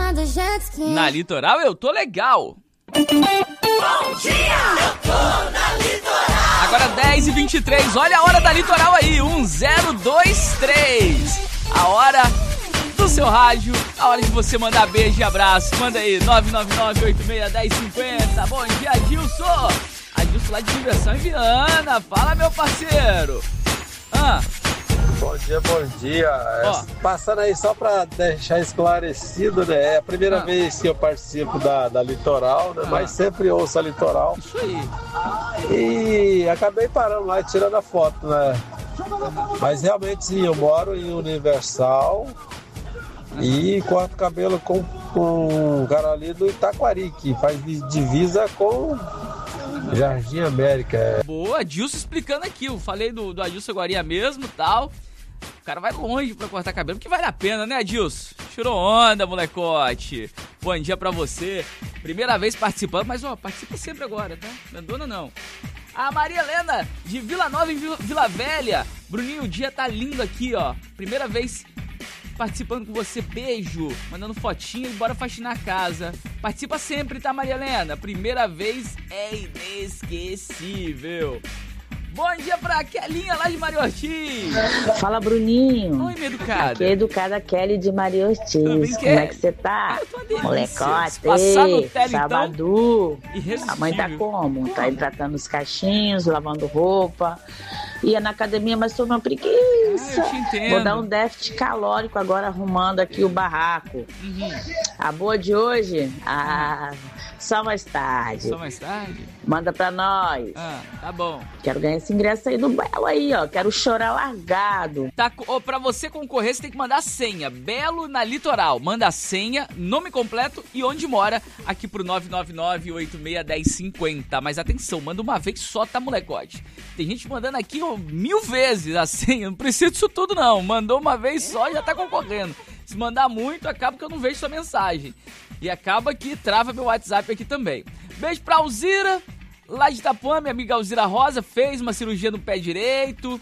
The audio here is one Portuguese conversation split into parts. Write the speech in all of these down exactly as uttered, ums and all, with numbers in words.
Na Litoral eu tô legal. Bom dia, eu tô na Litoral. Agora dez e vinte e três, olha a hora da Litoral aí, um zero dois três. A hora do seu rádio, a hora de você mandar beijo e abraço. Manda aí, nove nove nove, oito seis, um zero cinco zero. Bom dia, Adilson. Adilson lá de Diversão em Viana. Fala, meu parceiro. Ah. Bom dia, bom dia. Ó. Passando aí só pra deixar esclarecido, né? É a primeira Ah. vez que eu participo da, da Litoral, né? Ah. Mas sempre ouço a Litoral. Isso aí. E acabei parando lá e tirando a foto, né? Mas realmente sim, eu moro em Universal e corto cabelo com, com um cara ali do Itaquari, que faz divisa com Jardim América. Boa, Adilson explicando aqui. Eu falei do, do Adilson Guaria mesmo e tal. O cara vai longe pra cortar cabelo, porque vale a pena, né, Adilson? Tirou onda, molecote. Bom dia pra você. Primeira vez participando, mas ó, participa sempre agora, tá? Não é dona não. A Maria Helena, de Vila Nova em Vila, Vila Velha. Bruninho, o dia tá lindo aqui, ó. Primeira vez participando com você, beijo. Mandando fotinho e bora faxinar a casa. Participa sempre, tá, Maria Helena? Primeira vez é inesquecível. Bom dia pra Kelinha lá de Maria Ortiz. Fala, Bruninho. Oi, minha educada. Aqui é a educada Kelly de Maria Ortiz. Tudo bem, Como Kelly? é que você tá? Ah, eu tô uma delícia. Molecote, Se passar no tele, Sabadu. então, irresistível. A mãe tá como? Tá aí tratando os cachinhos, lavando roupa. Ia na academia, mas tô uma preguiça. Ah, eu te entendo. Vou dar um déficit calórico agora arrumando aqui o barraco. Uhum. A boa de hoje? Ah, só mais tarde. Só mais tarde? Manda pra nós. Ah, tá bom. Quero ganhar esse ingresso aí do Belo aí, ó. Quero chorar largado. Tá, ó, pra você concorrer, você tem que mandar a senha. Belo na Litoral. Manda a senha, nome completo e onde mora aqui pro nove nove nove, oito seis, um zero cinco zero. Mas atenção, manda uma vez só, tá, molecote? Tem gente mandando aqui ó, mil vezes a senha. Não precisa disso tudo, não. Mandou uma vez só, já tá concorrendo. Se mandar muito, acaba que eu não vejo sua mensagem. E acaba que trava meu WhatsApp aqui também. Beijo pra Alzira, lá de Itapuã, minha amiga Alzira Rosa, fez uma cirurgia no pé direito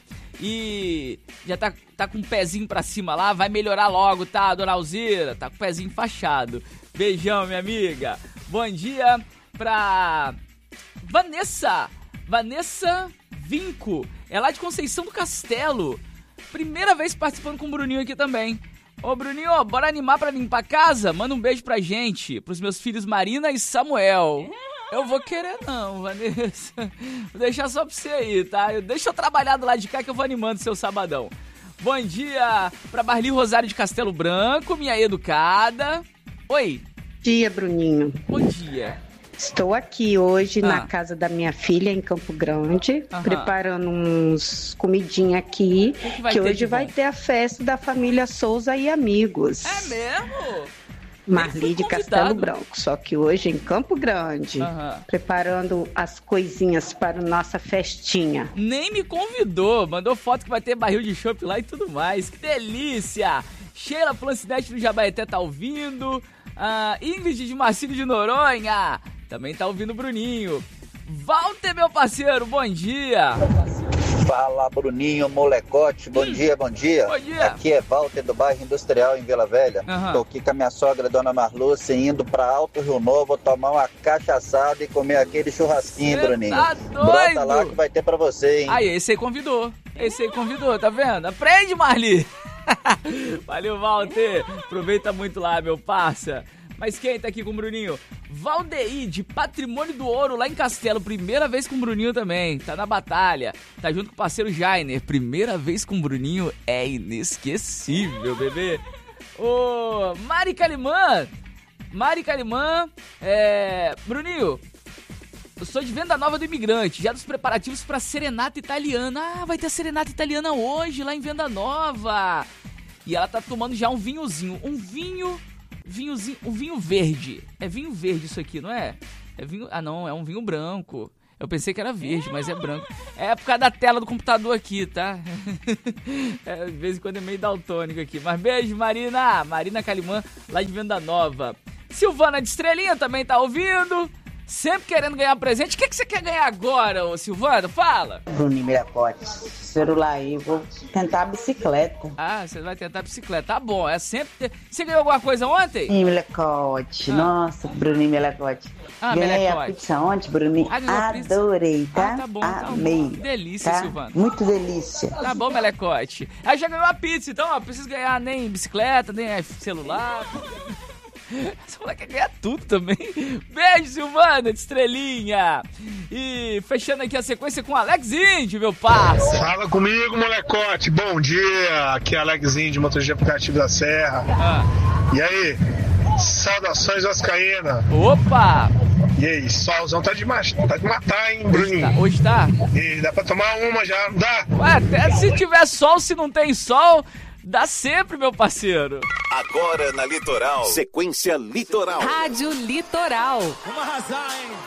e já tá, tá com o pezinho pra cima lá, vai melhorar logo, tá, dona Alzira? Tá com o pezinho enfaixado. Beijão, minha amiga. Bom dia pra Vanessa, Vanessa Vinco, é lá de Conceição do Castelo. Primeira vez participando com o Bruninho aqui também. Ô, Bruninho, ó, bora animar pra limpar a casa? Manda um beijo pra gente, pros meus filhos Marina e Samuel. Eu vou querer não, Vanessa. Vou deixar só pra você aí, tá? Eu, deixa eu trabalhar do lado de cá que eu vou animando seu sabadão. Bom dia pra Barli Rosário de Castelo Branco, minha educada. Oi. Bom dia, Bruninho. Bom dia. Estou aqui hoje Ah. na casa da minha filha, em Campo Grande, Aham. preparando uns comidinha aqui, que que, vai ter de hoje vai bom? ter a festa da família Souza e amigos. É mesmo? Marli de fui Castelo convidado. Branco, só que hoje em Campo Grande, Aham. preparando as coisinhas para nossa festinha. Nem me convidou, mandou foto que vai ter barril de chopp lá e tudo mais. Que delícia! Sheila Flancinete do Jabaeté tá ouvindo. Ah, Ingrid de Marcílio de Noronha também tá ouvindo o Bruninho. Walter, meu parceiro, bom dia! Fala, Bruninho, molecote, bom Hum. dia, bom dia. Bom dia. Aqui é Walter do bairro Industrial em Vila Velha. Aham. Tô aqui com a minha sogra, Dona Marluce, indo pra Alto Rio Novo tomar uma cachaçada e comer aquele churrasquinho, Cê Bruninho. tá Brota doido? lá que vai ter pra você, hein? Aí, esse aí convidou. Esse aí convidou, tá vendo? Aprende, Marli! Valeu, Walter! Aproveita muito lá, meu parça. Mas quem tá aqui com o Bruninho? Valdeir, de Patrimônio do Ouro, lá em Castelo. Primeira vez com o Bruninho também. Tá na batalha. Tá junto com o parceiro Jainer. Primeira vez com o Bruninho é inesquecível, bebê. Ô, Mari Calimã. Mari Calimã. É... Bruninho, eu sou de Venda Nova do Imigrante, já dos preparativos pra serenata italiana. Ah, vai ter a serenata italiana hoje, lá em Venda Nova. E ela tá tomando já um vinhozinho. Um vinho... Vinhozinho, um vinho verde. É vinho verde isso aqui, não é? É vinho... Ah, não, é um vinho branco. Eu pensei que era verde, mas é branco. É por causa da tela do computador aqui, tá? É, de vez em quando é meio daltônico aqui. Mas beijo, Marina. Marina Calimã, lá de Venda Nova. Silvana de Estrelinha também tá ouvindo. sempre querendo ganhar presente. O que, que você quer ganhar agora, ô Silvano? Fala. Bruninho Miracote, celular aí, vou tentar a bicicleta. Ah, você vai tentar a bicicleta. Tá bom, é sempre... Você ganhou alguma coisa ontem? Bruninho Miracote, ah. Nossa, Bruninho Miracote. Ah, Ganhei Melecote. a pizza ontem, Bruninho. Ah, Adorei, tá? Ah, tá bom, tá Amei. bom. Delícia, tá? Silvano. Muito delícia. Tá bom, Melecote. Aí já ganhou a pizza, então, ó, precisa ganhar nem bicicleta, nem celular. Essa mulher quer ganhar tudo também. Beijo, Silvana, de estrelinha. E fechando aqui a sequência com o Alex Indy, meu parça. Fala comigo, molecote. Bom dia. Aqui é Alex Indy, motorista de aplicativo da Serra. Ah. E aí? Saudações vascaína. Opa! E aí, solzão tá de, mach... tá de matar, hein, Bruninho? Hoje tá? Hoje tá? E dá pra tomar uma já, não dá? Ué, até se tiver sol, se não tem sol, dá sempre, meu parceiro. Agora na Litoral. Sequência Litoral. Rádio Litoral. Vamos arrasar, hein?